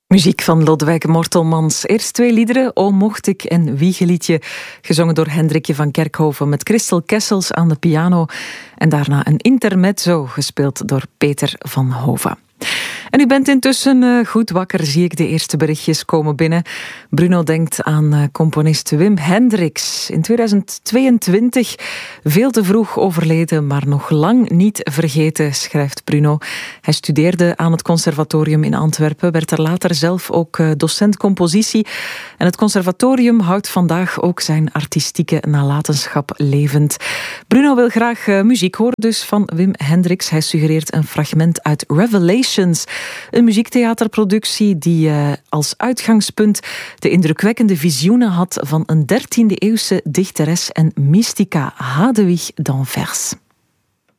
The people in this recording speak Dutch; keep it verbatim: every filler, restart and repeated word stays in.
Muziek van Lodewijk Mortelmans. Eerst twee liederen, O Mocht ik en Wiegeliedje, gezongen door Hendrikje van Kerkhoven met Christel Kessels aan de piano. En daarna een intermezzo, gespeeld door Peter van Hova. En u bent intussen uh, goed wakker, zie ik de eerste berichtjes komen binnen. Bruno denkt aan uh, componist Wim Hendricks. In tweeduizend tweeëntwintig, veel te vroeg overleden, maar nog lang niet vergeten, schrijft Bruno. Hij studeerde aan het conservatorium in Antwerpen, werd er later zelf ook uh, docent compositie. En het conservatorium houdt vandaag ook zijn artistieke nalatenschap levend. Bruno wil graag uh, muziek horen dus van Wim Hendricks. Hij suggereert een fragment uit Revelations, een muziektheaterproductie die uh, als uitgangspunt de indrukwekkende visioenen had van een dertiende eeuwse dichteres en mystica, Hadewig d'Anvers.